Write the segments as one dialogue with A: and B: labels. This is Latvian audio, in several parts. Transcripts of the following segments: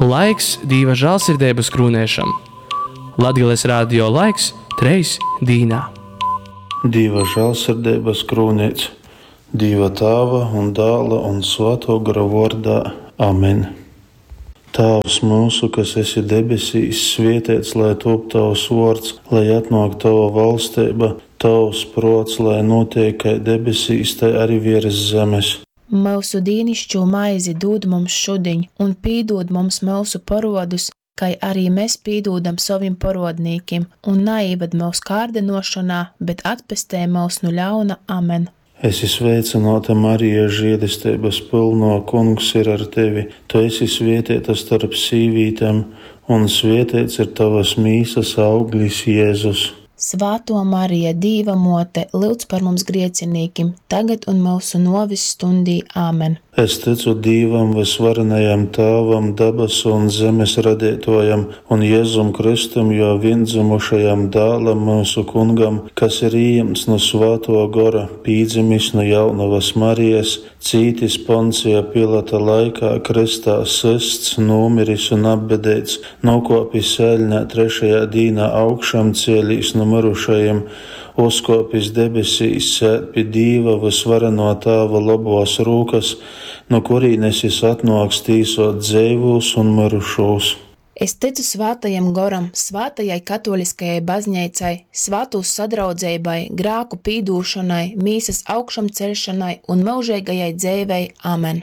A: Laiks Dieva žēlsirdības krūnēšam. Latgales radio laiks 3 dīnā.
B: Dieva žēlsirdības krūnīts, Dieva Tēva un Dēla un Svētā gara vārdā. Amen. Tēvs mūsu, kas esi debesīs, svētīts lai top tavs vārds, lai atnāk tava valstība, tavs prāts, lai notiek kā debesīs, tā arī virs zemes.
C: Mūsu dienascho maizi dod mums šodien, un piedod mums mūsu parodus, kā arī mēs piedodam saviem parodniekiem, un neieved mūsu kārdinošanā, bet atpestē mūs no ļauna. Amen.
B: Esi sveicināta, Marija, žēlastības pilno, Kungs ir ar tevi. Tu esi svētīta starp sīvītēm, un svētīts ir tavas mīsas auglis, Jēzus.
C: Svāto Marija, Dieva mote, lūdz par mums griecinīkim, tagad un mūsu novis stundī. Āmen.
B: Es ticu Dievam, visvarenajam Tēvam, dabas un zemes radītojam, un Jēzum Kristum, jo viendzimušajam Dēlam mūsu Kungam, kas ir ieņemts no Svētā gara, pīdzimis no jaunavas Marijas, cītis Poncija Pilata laikā, kristā sists, nomiris un apbedēts, nokopis eļņā trešajā dīnā augšām cēlīs no mirušajiem, uzkopis debesīs, sēd pie Dieva visvareno Tēva labos rūkas, no kurienes es atnāks tīsot dzīvos un mirušos.
C: Es ticu svētajam garam, svētajai katoliskajai baznīcai, svētūs sadraudzībai, grēku pīdūšanai, mīsas augšam celšanai un mūžīgajai dzīvei. Amen.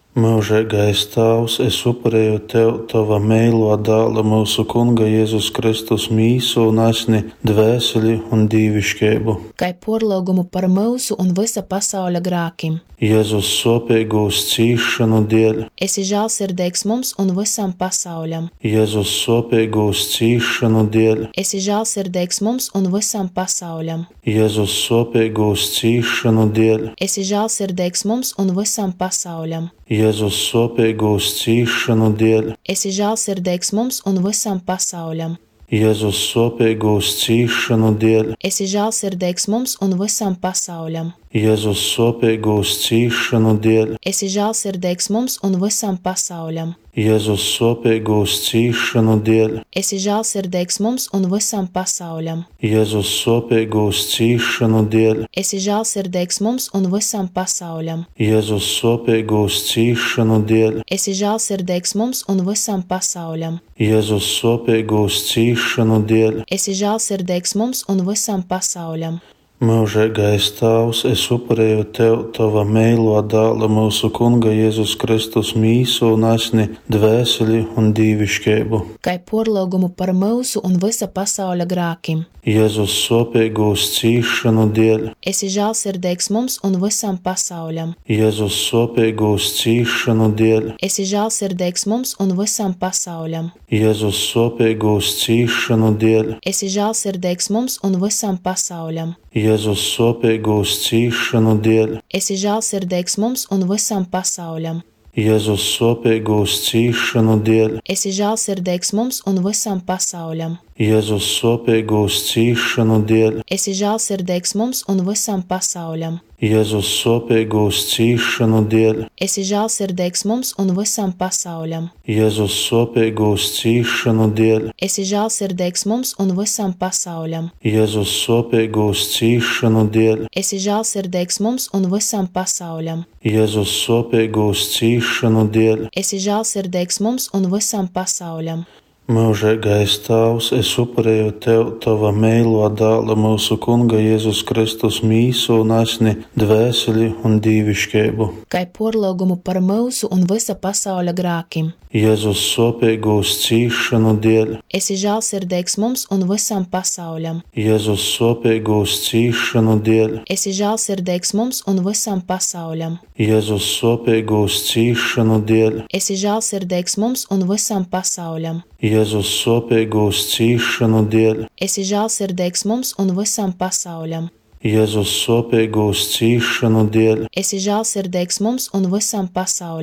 B: Mūžīgais Tēvs, es upurēju tev, tava mīļo Dēla, mūsu Kunga Jēzus Kristus mīsu un asni, dvēseli un dīvišķību.
C: Kai porlūgumu par mūsu un visa pasauļa grēkiem.
B: Jēzus sopīgūs cīšanu dēļ.
C: Esi žēlsirdīgs mums un visam pasauļam.
B: Jēzus sopīgūs cīšanu dēļ.
C: Esi žēlsirdīgs mums un visam pasauļam.
B: Jēzus sopīgūs cīšanu dēļ.
C: Esi žēlsirdīgs mums un visam pasauļam.
B: Jēzus sopīgūs cīšanu dēļ.
C: Esi žēlsirdīgs mums un visam pasauļam.
B: Jēzus sopīgūs cīšanu dēļ.
C: Esi žēlsirdīgs mums un visam pasauļam.
B: Jēzus sopīgūs cīšanu dēļ.
C: Esi žēlsirdīgs mums un visam pasauļam.
B: Jēzus sopīgūs cīšanu dēļ.
C: Esi žēlsirdīgs mums un visam pasauļam.
B: Jēzus sopīgūs cīšanu dēļ.
C: Esi žēlsirdīgs mums un visam pasauļam.
B: Jēzus sopīgūs cīšanu dēļ.
C: Esi žēlsirdīgs mums un visam pasauļam.
B: Jēzus sopīgūs cīšanu dēļ.
C: Esi žēlsirdīgs mums un visam pasauļam.
B: Mūžīgais Tēvs, es upurēju tev, tava mīļo Dēla, mūsu Kunga Jēzus Kristus mīsu un asni, dvēseli un dīvišķību.
C: Kai porlūgumu par mūsu un visa pasauļa grēkiem.
B: Jēzus sopīgūs cīšanu dēļ.
C: Esi žēlsirdīgs mums un visam pasauļam.
B: Jēzus sopīgūs cīšanu dēļ.
C: Esi žēlsirdīgs mums un visam pasauļam.
B: Jēzus sopīgūs cīšanu dēļ.
C: Esi žēlsirdīgs mums un visam pasauļam.
B: Jēzus sopīgūs cīšanu dēļ.
C: Esi žēlsirdīgs mums un visam pasauļam.
B: Jēzus sopīgūs cīšanu dēļ.
C: Esi žēlsirdīgs mums un visam pasauļam.
B: Jēzus sopīgūs cīšanu dēļ.
C: Esi žēlsirdīgs mums un visam pasauļam.
B: Jēzus sopīgūs cīšanu dēļ.
C: Esi žēlsirdīgs mums un visam pasauļam.
B: Jēzus sopīgūs cīšanu dēļ.
C: Esi žēlsirdīgs mums un visam pasauļam.
B: Jēzus sopīgūs cīšanu dēļ.
C: Esi žēlsirdīgs mums un visam pasauļam.
B: Jēzus sopīgūs cīšanu dēļ.
C: Esi žēlsirdīgs mums un visam pasauļam.
B: Mūžīgais Tēvs, es upurēju tev, tava mīļo Dēla, mūsu Kunga Jēzus Kristus mīsu un asni, dvēseli un dīvišķību.
C: Kai porlūgumu par mūsu un visa pasauļa grēkiem.
B: Jēzus sopīgūs cīšanu dēļ.
C: Esi žēlsirdīgs mums un visam pasauļam.
B: Jēzus sopīgūs cīšanu dēļ.
C: Esi žēlsirdīgs mums un visam pasauļam.
B: Jēzus sopīgūs cīšanu dēļ.
C: Esi žēlsirdīgs mums un visam pasauļam.
B: Jēzus sopīgūs cīšanu dēļ.
C: Esi žēlsirdīgs mums un visam pasauļam.
B: Jēzus sopīgūs cīšanu dēļ.
C: Esi žēlsirdīgs mums un visam pasauļam.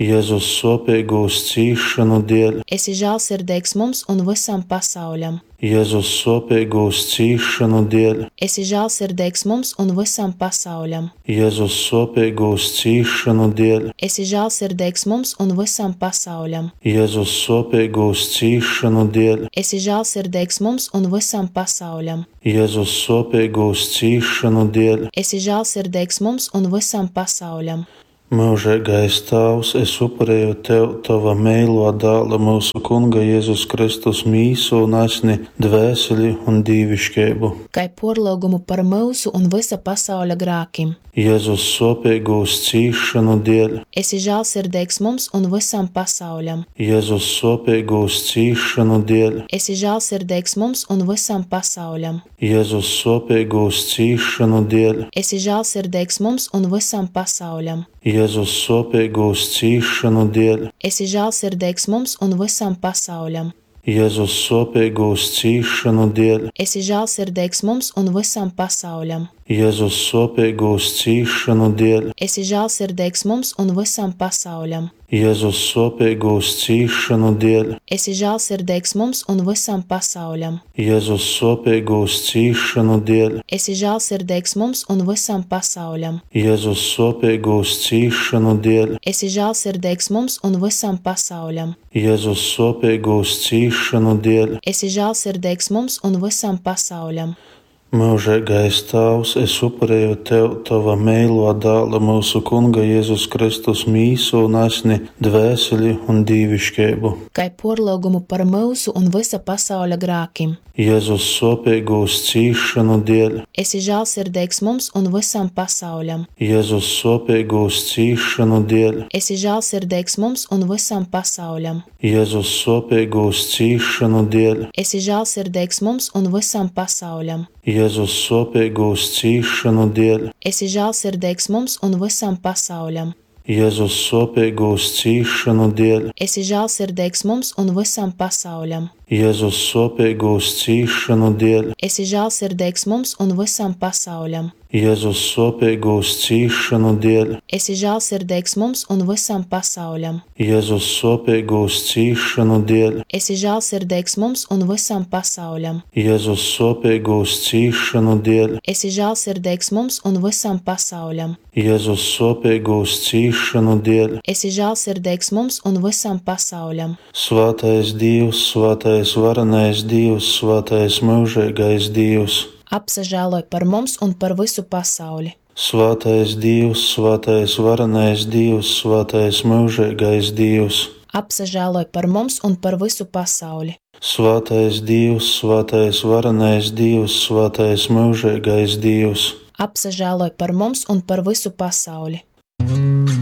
B: Jēzus sopīgūs cīšanu dēļ,
C: esi žēlsirdīgs mums un visam pasauļam.
B: Jēzus sopīgūs cīšanu dēļ,
C: Esi žēlsirdīgs mums un visam pasauļam.
B: Jēzus sopīgūs cīšanu dēļ,
C: Esi žēlsirdīgs mums un visam pasauļam.
B: Jēzus sopīgūs cīšanu dēļ,
C: Esi žēlsirdīgs mums un visam pasauļam.
B: Jēzus sopīgūs cīšanu dēļ,
C: Esi žēlsirdīgs mums un visam pasauļam.
B: Mūžīgais Tēvs, es upurēju Tev, Tava mīļo dēla, mūsu Kunga Jēzus Kristus mīsu un asni, dvēseli un dīvišķību.
C: Kai porlūgumu par mūsu un visa pasauļa grākim.
B: Jēzus sopīgūs cīšanu dēļ,
C: Esi žēlsirdīgs mums un visam pasauļam.
B: Jēzus sopīgūs cīšanu dēļ,
C: Esi žēlsirdīgs mums un visam pasauļam.
B: Jēzus sopīgūs cīšanu dēļ,
C: Esi žēlsirdīgs mums un visam pasauļam.
B: Jēzus sopīgūs cīšanu dēļ,
C: Esi žēlsirdīgs mums un visam pasauļam.
B: Jēzus sopīgūs cīšanu dēļ,
C: Esi žēlsirdīgs mums un visam pasauļam.
B: Jēzus sopīgūs cīšanu dēļ,
C: Esi žēlsirdīgs mums un visam pasauļam.
B: Jēzus sopīgūs cīšanu dēļ,
C: Esi žēlsirdīgs mums un visam pasauļam.
B: Jēzus sopīgūs cīšanu dēļ,
C: Esi žēlsirdīgs mums un visam pasauļam.
B: Jēzus sopīgūs cīšanu dēļ,
C: Esi žēlsirdīgs mums un visam pasauļam.
B: Jēzus sopīgūs cīšanu dēļ,
C: Esi žēlsirdīgs mums un visam pasauļam.
B: Mūžīgais Tēvs, es upurēju Tev, Tava mīļo dēla, mūsu Kunga Jēzus Kristus mīsu un asni, dvēseli un dīvišķību.
C: Kai porlūgumu par mūsu un visa pasauļa grākim.
B: Jēzus sopīgūs cīšanu dēļ,
C: Esi žēlsirdīgs mums un visam pasauļam.
B: Jēzus sopīgūs cīšanu dēļ,
C: Esi žēlsirdīgs mums un visam pasauļam.
B: Jēzus sopīgūs cīšanu dēļ,
C: Esi žēlsirdīgs mums un visam pasauļam.
B: Jēzus sopīgūs cīšanu dēļ,
C: Esi žēlsirdīgs mums un visam pasauļam.
B: Jēzus sopīgūs cīšanu dēļ,
C: Esi žēlsirdīgs mums un visam pasauļam.
B: Jēzus sopīgūs cīšanu dēļ,
C: Esi žēlsirdīgs mums un visam pasauļam.
B: Jēzus sopīgūs cīšanu dēļ,
C: Esi žēlsirdīgs mums un visam pasauļam.
B: Jēzus sopīgūs cīšanu dēļ,
C: Esi žēlsirdīgs mums un visam pasauļam.
B: Jēzus sopīgūs cīšanu dēļ,
C: Esi žēlsirdīgs mums un visam pasauļam.
B: Jēzus sopīgūs cīšanu dēļ,
C: Esi žēlsirdīgs mums un visam pasauļam.
B: Svētais Dievs, svētais varenais Dievs, svētais mūžīgais Dievs.
C: Apsažēloj par mums un par visu pasauli.
B: Svētais Dievs, svētais varenais Dievs, svētais mūžīgais Dievs.
C: Apsažēloj par mums un par visu pasauli.
B: Svētais Dievs, svētais varenais Dievs, svētais mūžīgais Dievs.
C: Apsažēloj par mums un par visu pasauli.